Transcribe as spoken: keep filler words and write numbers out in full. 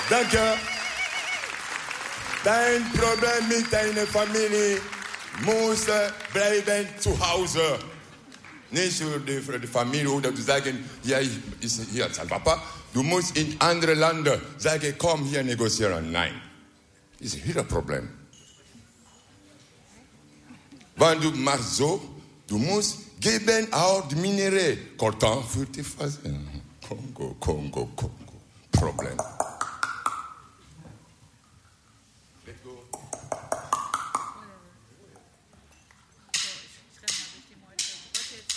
Danke. Dein Problem mit deiner Familie muss bleiben zu Hause. Nicht für die, für die Familie oder du sagen, ja, ich ist hier als Papa. Du musst in andere Länder sagen, komm hier negozieren. Nein. Das ist hier das Problem. Wenn du machst so, du musst geben auch die Minerais. Coltan für die Phase. Kongo, Kongo, Kongo.